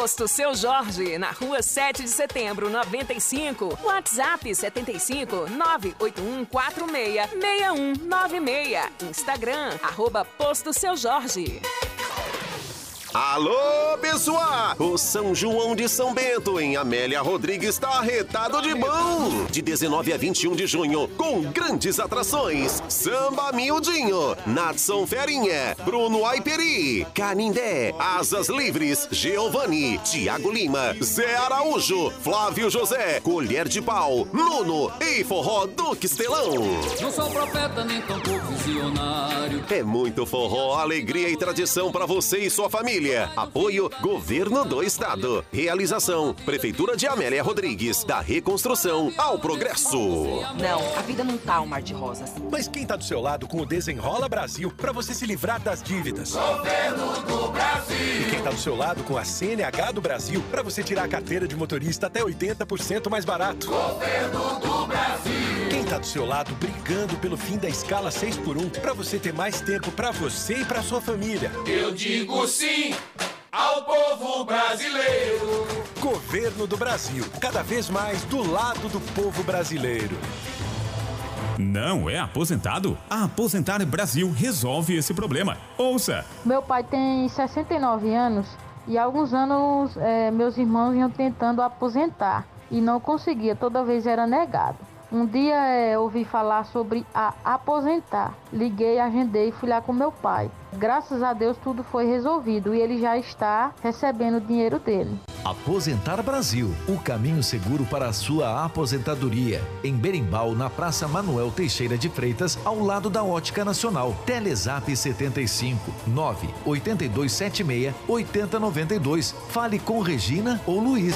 Posto Seu Jorge, na rua 7 de setembro, 95. WhatsApp 75 98146 6196. Instagram, @Posto Seu Jorge. Alô, pessoal! O São João de São Bento, em Amélia Rodrigues, está arretado de bom! De 19 a 21 de junho, com grandes atrações: Samba Miudinho, Natson Ferinha, Bruno Aiperi, Canindé, Asas Livres, Giovanni, Tiago Lima, Zé Araújo, Flávio José, Colher de Pau, Nuno e Forró do Quistelão. Não sou profeta nem tampouco visionário. É muito forró, alegria e tradição para você e sua família. Apoio Governo do Estado. Realização Prefeitura de Amélia Rodrigues. Da reconstrução ao progresso. Não, a vida não tá um mar de rosas. Mas quem tá do seu lado com o Desenrola Brasil para você se livrar das dívidas? Governo do Brasil. E quem tá do seu lado com a CNH do Brasil para você tirar a carteira de motorista até 80% mais barato? Governo do Brasil. Quem tá do seu lado brigando pelo fim da escala 6x1 para você ter mais tempo para você e para sua família? Eu digo sim ao povo brasileiro. Governo do Brasil, cada vez mais do lado do povo brasileiro. Não é aposentado? A Aposentar Brasil resolve esse problema. Ouça! Meu pai tem 69 anos e há alguns anos meus irmãos iam tentando aposentar e não conseguia, toda vez era negado. Um dia ouvi falar sobre a Aposentar. Liguei, agendei e fui lá com meu pai. Graças a Deus tudo foi resolvido e ele já está recebendo o dinheiro dele. Aposentar Brasil, o caminho seguro para a sua aposentadoria. Em Berimbau, na Praça Manuel Teixeira de Freitas, ao lado da Ótica Nacional. Telezap 75 98276 8092. Fale com Regina ou Luiz.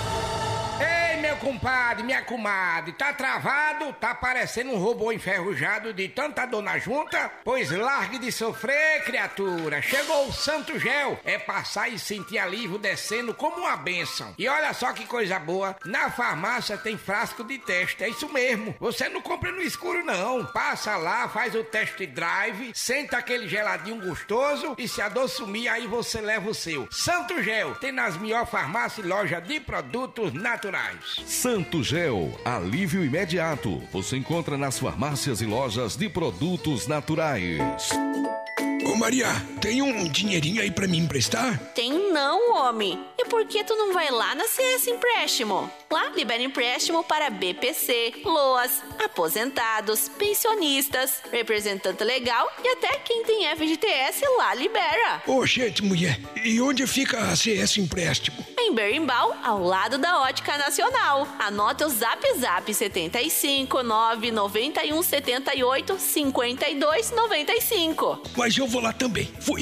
Meu compadre, minha comadre, tá travado? Tá parecendo um robô enferrujado de tanta dor na junta? Pois largue de sofrer, criatura. Chegou o Santo Gel. É passar e sentir alívio descendo como uma bênção. E olha só que coisa boa. Na farmácia tem frasco de teste. É isso mesmo. Você não compra no escuro, não. Passa lá, faz o test drive, senta aquele geladinho gostoso e se a dor sumir, aí você leva o seu. Santo Gel. Tem nas melhores farmácias e lojas de produtos naturais. Santo Gel, alívio imediato. Você encontra nas farmácias e lojas de produtos naturais. Ô Maria, tem um dinheirinho aí pra me emprestar? Tem não, homem. E por que tu não vai lá na CS Empréstimo? Lá libera empréstimo para BPC, LOAS, aposentados, pensionistas, representante legal e até quem tem FGTS lá libera. Ô, gente, mulher, e onde fica a CS Empréstimo? Em Berimbau, ao lado da Ótica Nacional. Anota o Zap 75 991 78 52 95. Mas eu vou lá também. Fui.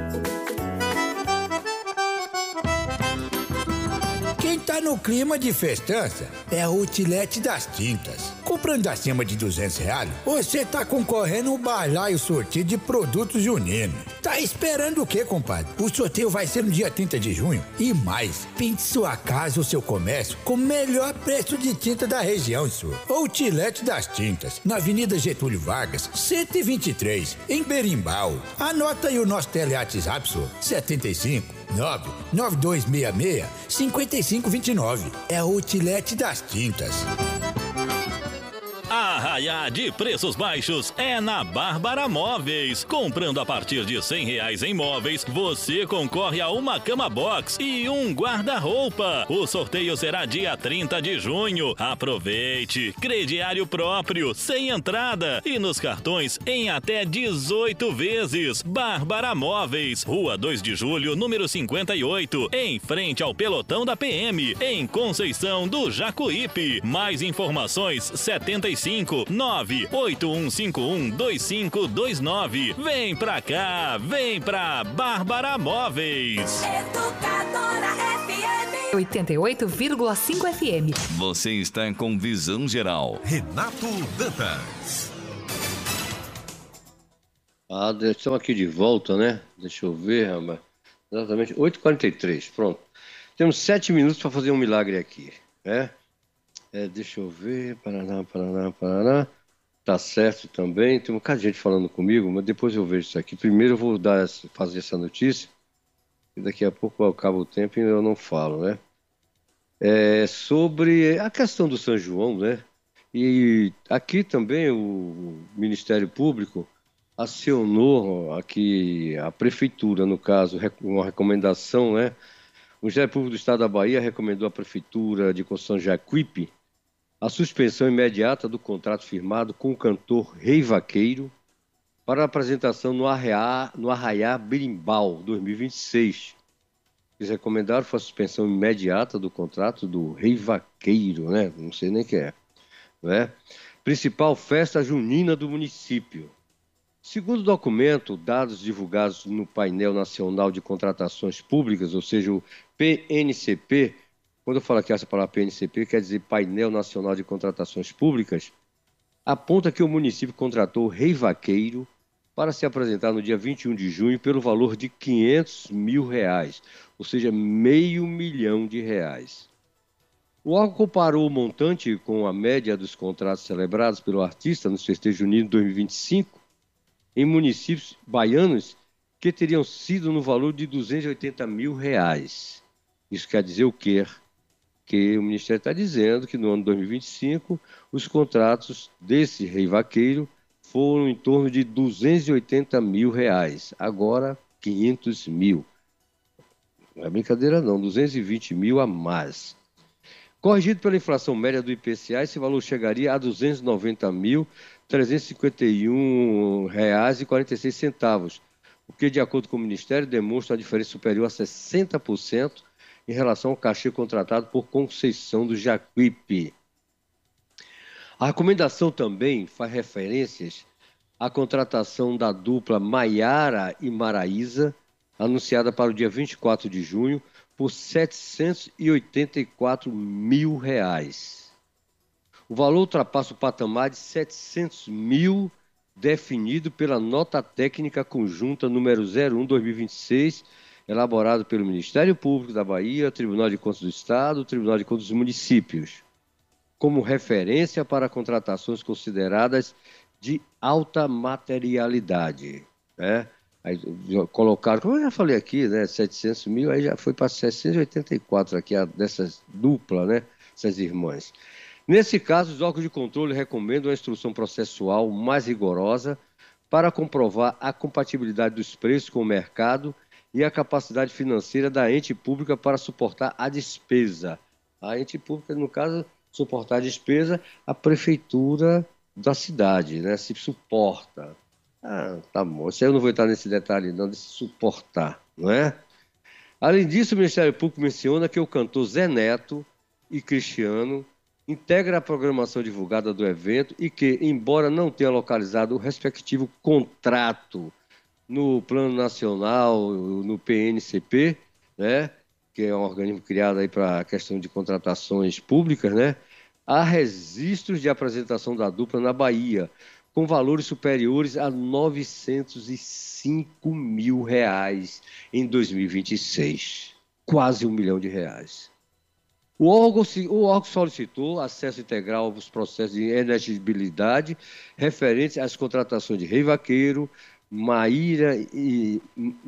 Quem tá no clima de festança é a Outlet das Tintas. Comprando acima de R$200, você tá concorrendo ao balaio sorteio de produtos juninos. Tá esperando o quê, compadre? O sorteio vai ser no dia 30 de junho. E mais, pinte sua casa ou seu comércio com o melhor preço de tinta da região, senhor. Outlet das Tintas, na Avenida Getúlio Vargas, 123, em Berimbau. Anota aí o nosso WhatsApp, senhor. 75 99266 5529. É o Outlet das Tintas. Arraiá de preços baixos é na Bárbara Móveis. Comprando a partir de R$100 em móveis, você concorre a uma cama box e um guarda-roupa. O sorteio será dia 30 de junho. Aproveite! Crediário próprio, sem entrada e nos cartões em até 18 vezes. Bárbara Móveis, Rua 2 de Julho, número 58, em frente ao pelotão da PM, em Conceição do Jacuípe. Mais informações 75 98151 2529. Vem pra cá, vem pra Bárbara Móveis. Educadora FM 88,5 FM. Você está com Visão Geral. Renato Dantas. Estamos aqui de volta, né? Deixa eu ver, rapaz. Exatamente, 8h43, pronto. Temos 7 minutos para fazer um milagre aqui, né? Deixa eu ver, Paraná. Tá certo também. Tem um bocado de gente falando comigo, mas depois eu vejo isso aqui. Primeiro eu vou fazer essa notícia. daqui a pouco acaba o tempo e eu não falo, né? Sobre a questão do São João, né? E aqui também o Ministério Público acionou aqui a Prefeitura, no caso, uma recomendação, né? O Ministério Público do Estado da Bahia recomendou à Prefeitura de Conceição Jacuípe a suspensão imediata do contrato firmado com o cantor Rei Vaqueiro para a apresentação no Arraiá Berimbau 2026. Eles recomendaram a suspensão imediata do contrato do Rei Vaqueiro, né? Não sei nem quem é. Né? Principal festa junina do município. Segundo o documento, dados divulgados no Painel Nacional de Contratações Públicas, ou seja, o PNCP, quando eu falo aqui essa palavra PNCP, quer dizer Painel Nacional de Contratações Públicas, aponta que o município contratou o Rei Vaqueiro para se apresentar no dia 21 de junho pelo valor de R$500 mil, ou seja, R$500 mil. O órgão comparou o montante com a média dos contratos celebrados pelo artista nos festejos juninos 2025 em municípios baianos que teriam sido no valor de R$280 mil. Isso quer dizer o quê? Que o Ministério está dizendo que no ano 2025 os contratos desse Rei Vaqueiro foram em torno de R$280 mil. Agora, R$500 mil. Não é brincadeira não, R$220 mil a mais. Corrigido pela inflação média do IPCA, esse valor chegaria a R$ 290.351,46, o que, de acordo com o Ministério, demonstra uma diferença superior a 60% em relação ao cachê contratado por Conceição do Jacuípe. A recomendação também faz referências à contratação da dupla Maiara e Maraísa, anunciada para o dia 24 de junho, por R$784 mil. O valor ultrapassa o patamar de R$700 mil, definido pela nota técnica conjunta número 01/2026, elaborado pelo Ministério Público da Bahia, Tribunal de Contas do Estado, Tribunal de Contas dos Municípios, como referência para contratações consideradas de alta materialidade, né? Aí colocaram, como eu já falei aqui, né, 700 mil, aí já foi para 684 aqui, dessas duplas, né, essas irmãs. Nesse caso, os órgãos de controle recomendam a instrução processual mais rigorosa para comprovar a compatibilidade dos preços com o mercado e a capacidade financeira da ente pública para suportar a despesa. A ente pública, no caso, suportar a despesa, a prefeitura da cidade, né, se suporta. Tá bom. Isso aí eu não vou entrar nesse detalhe, não, de se suportar, não é? Além disso, o Ministério Público menciona que o cantor Zé Neto e Cristiano integram a programação divulgada do evento e que, embora não tenha localizado o respectivo contrato no Plano Nacional, no PNCP, né, que é um organismo criado aí para a questão de contratações públicas, né, há registros de apresentação da dupla na Bahia, com valores superiores a R$905 mil em 2026. Quase R$1 milhão. O órgão solicitou acesso integral aos processos de elegibilidade referentes às contratações de Rei Vaqueiro, Maíra e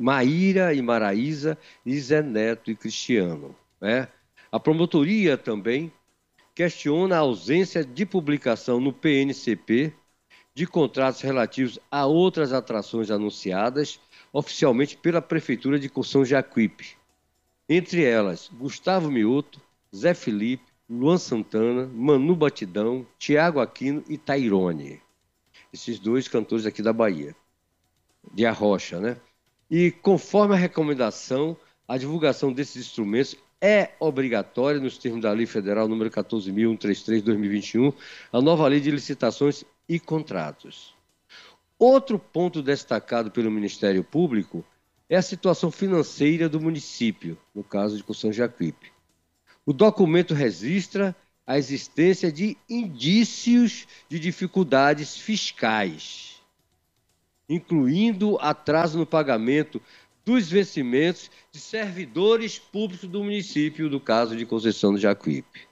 Maraísa e Zé Neto e Cristiano, né? A promotoria também questiona a ausência de publicação no PNCP de contratos relativos a outras atrações anunciadas oficialmente pela Prefeitura de Conceição Jacuípe. Entre elas, Gustavo Mioto, Zé Felipe, Luan Santana, Manu Batidão, Tiago Aquino e Tairone. Esses dois cantores aqui da Bahia, de Arrocha, né? E conforme a recomendação, a divulgação desses instrumentos é obrigatória nos termos da Lei Federal número 14.133/2021, a nova Lei de Licitações e Contratos. Outro ponto destacado pelo Ministério Público é a situação financeira do município, no caso de Conceição Jacuípe. O documento registra a existência de indícios de dificuldades fiscais, incluindo atraso no pagamento dos vencimentos de servidores públicos do município, do caso de Conceição do Jacuípe.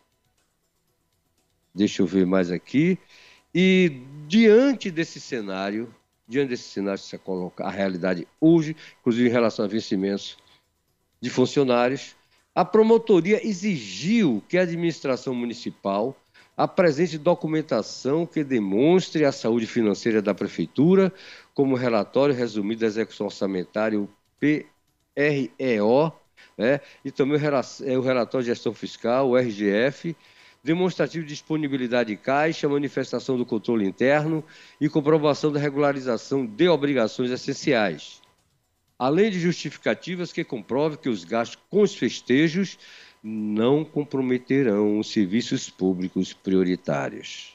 Deixa eu ver mais aqui. E diante desse cenário, se você coloca a realidade hoje, inclusive em relação a vencimentos de funcionários, a promotoria exigiu que a administração municipal apresente documentação que demonstre a saúde financeira da prefeitura, como relatório resumido da execução orçamentária, o PREO, e também o relatório de gestão fiscal, o RGF, demonstrativo de disponibilidade de caixa, manifestação do controle interno e comprovação da regularização de obrigações essenciais, além de justificativas que comprovem que os gastos com os festejos não comprometerão os serviços públicos prioritários.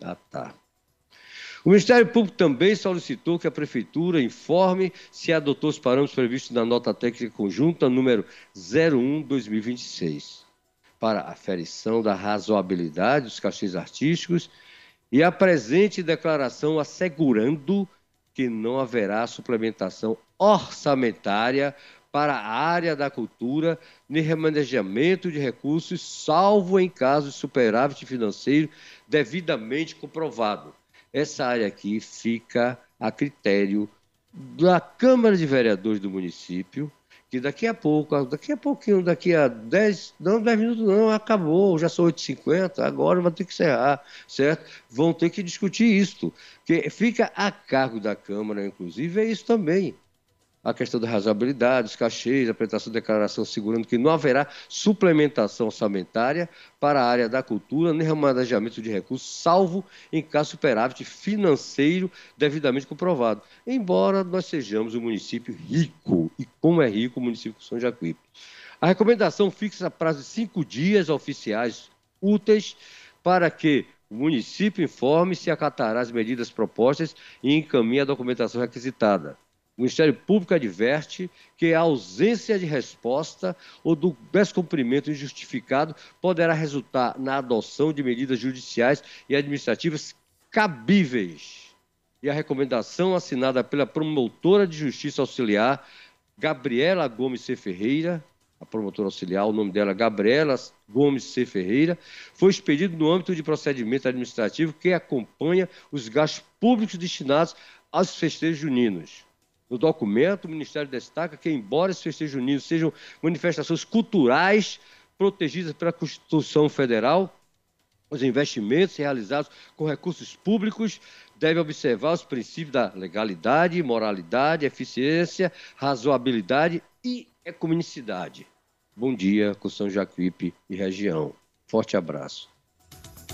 O Ministério Público também solicitou que a Prefeitura informe se adotou os parâmetros previstos na nota técnica conjunta número 01/2026 para a aferição da razoabilidade dos cachês artísticos e apresente declaração assegurando que não haverá suplementação orçamentária para a área da cultura nem remanejamento de recursos, salvo em caso de superávit financeiro devidamente comprovado. Essa área aqui fica a critério da Câmara de Vereadores do município, que daqui a 10 minutos não, acabou, já são 8h50, agora vai ter que encerrar, certo? Vão ter que discutir isto, que fica a cargo da Câmara, inclusive, é isso também. A questão da razoabilidade, os cachês, a apresentação de declaração assegurando que não haverá suplementação orçamentária para a área da cultura, nem remanejamento de recursos, salvo em caso de superávit financeiro devidamente comprovado. Embora nós sejamos um município rico, e como é rico o município de São Jacuípe. A recomendação fixa prazo de 5 dias oficiais úteis para que o município informe se acatará as medidas propostas e encaminhe a documentação requisitada. O Ministério Público adverte que a ausência de resposta ou do descumprimento injustificado poderá resultar na adoção de medidas judiciais e administrativas cabíveis. E a recomendação assinada pela promotora de justiça auxiliar, Gabriela Gomes C. Ferreira, a promotora auxiliar, o nome dela é Gabriela Gomes C. Ferreira, foi expedido no âmbito de procedimento administrativo que acompanha os gastos públicos destinados aos festejos juninos. No documento, o Ministério destaca que, embora esses festejos juninos sejam manifestações culturais protegidas pela Constituição Federal, os investimentos realizados com recursos públicos devem observar os princípios da legalidade, moralidade, eficiência, razoabilidade e ecumenicidade. Bom dia, com São Jacuípe e região. Forte abraço.